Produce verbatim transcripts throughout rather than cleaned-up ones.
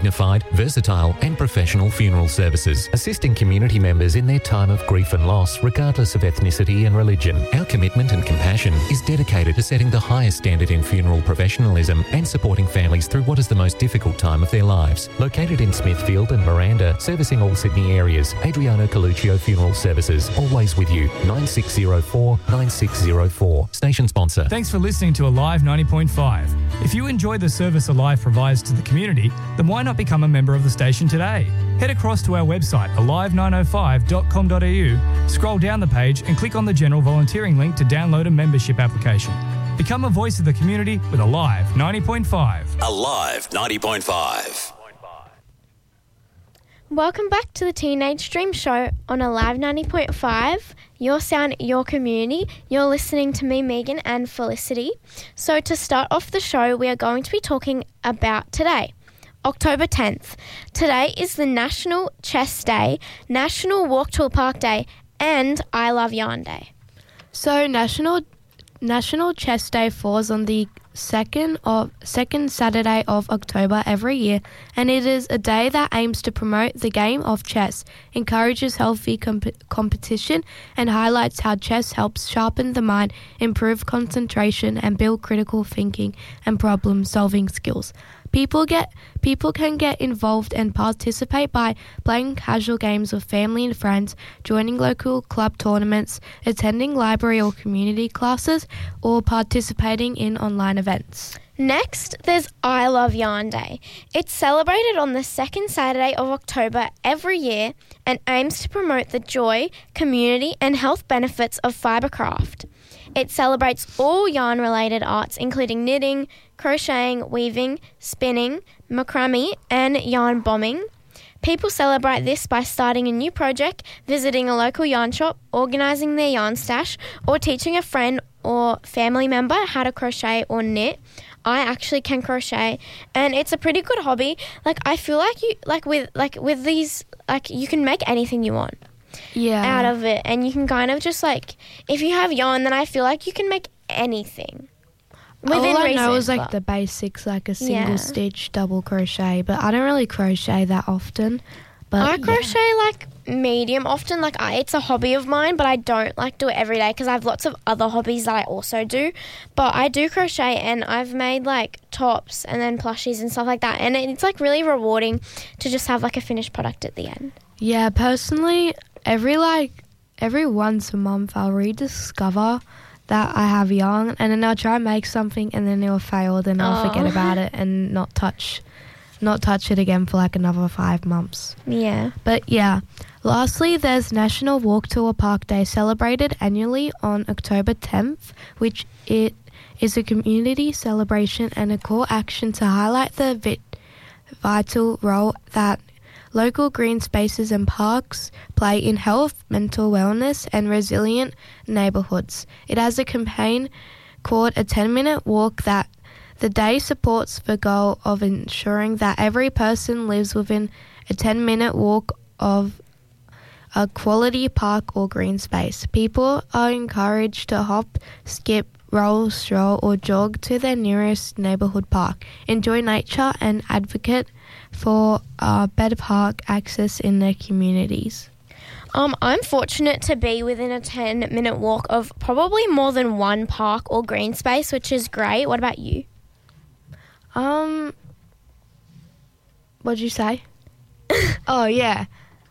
dignified, versatile and professional funeral services, assisting community members in their time of grief and loss regardless of ethnicity and religion. Our commitment and compassion is dedicated to setting the highest standard in funeral professionalism and supporting families through what is the most difficult time of their lives. Located in Smithfield and Miranda, servicing all Sydney areas, Adriano Coluccio Funeral Services, always with you. nine six zero four nine six zero four. Station sponsor. Thanks for listening to Alive ninety point five. If you enjoy the service Alive provides to the community, then why not become a member of the station today? Head across to our website alive nine oh five dot com dot a u, scroll down the page and click on the general volunteering link to download a membership application. Become a voice of the community with Alive ninety point five. Alive ninety point five. Welcome back to the Teenage Dream Show on Alive ninety point five. Your sound, your community. You're listening to me, Megan, and Felicity. So to start off the show, we are going to be talking about today, October tenth. Today is the National Chess Day, National Walk to a Park Day, and I Love Yarn Day. So National National Chess Day falls on the second of second Saturday of October every year, and it is a day that aims to promote the game of chess, encourages healthy comp- competition, and highlights how chess helps sharpen the mind, improve concentration, and build critical thinking and problem-solving skills. People get people can get involved and participate by playing casual games with family and friends, joining local club tournaments, attending library or community classes, or participating in online events. Next, there's I Love Yarn Day. It's celebrated on the second Saturday of October every year and aims to promote the joy, community, and health benefits of fibercraft. It celebrates all yarn-related arts, including knitting, crocheting, weaving, spinning, macrame, and yarn bombing. People celebrate this by starting a new project, visiting a local yarn shop, organising their yarn stash, or teaching a friend or family member how to crochet or knit. I actually can crochet, and it's a pretty good hobby. Like, I feel like you, like with, like with these, like you can make anything you want. Yeah. Out of it, and you can kind of just like, if you have yarn, then I feel like you can make anything within All I reason, know is like but- the basics, like a single Yeah. stitch, double crochet, but I don't really crochet that often. But I yeah. crochet like medium often. Like I, it's a hobby of mine, but I don't like do it every day because I have lots of other hobbies that I also do. But I do crochet, and I've made like tops and then plushies and stuff like that, and it's like really rewarding to just have like a finished product at the end. Yeah, personally, every like every once a month I'll rediscover that I have yarn, and then I'll try and make something, and then it'll fail, then I'll Oh. forget about it and not touch not touch it again for like another five months. Yeah. But yeah, lastly, there's National Walk to a Park Day, celebrated annually on October tenth, which it is a community celebration and a core action to highlight the vi- vital role that local green spaces and parks play in health, mental wellness, and resilient neighbourhoods. It has a campaign called A ten-Minute Walk that the day supports the goal of ensuring that every person lives within a ten-minute walk of a quality park or green space. People are encouraged to hop, skip, roll, stroll, or jog to their nearest neighbourhood park, enjoy nature, and advocate for uh, better park access in their communities. Um, I'm fortunate to be within a ten-minute walk of probably more than one park or green space, which is great. What about you? Um, what'd you say? Oh, yeah.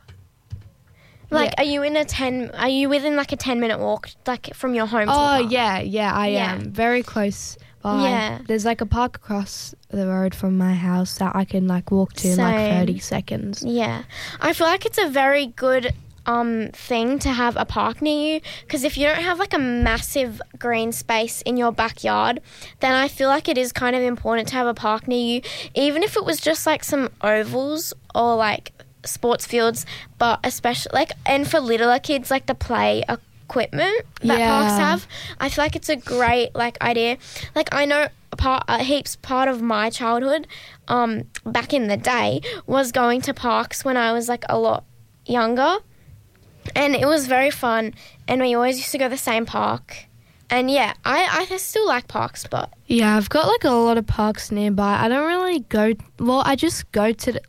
Like, Yeah. are you in a ten? Are you within like a ten-minute walk, like from your home? to Oh, the park? yeah, yeah, I Yeah. am. Very close by. Yeah. There's like a park across the road from my house that I can like walk to in like Same. thirty seconds. Yeah, I feel like it's a very good um thing to have a park near you, because if you don't have like a massive green space in your backyard, then I feel like it is kind of important to have a park near you, even if it was just like some ovals or like sports fields, but especially like, and for littler kids, like the play equipment that Yeah. parks have. I feel like it's a great like idea. Like I know part uh, heaps part of my childhood um back in the day was going to parks when I was like a lot younger, and it was very fun, and we always used to go to the same park And yeah, I, I still like parks, but Yeah, I've got like a lot of parks nearby. I don't really go, well, I just go to the,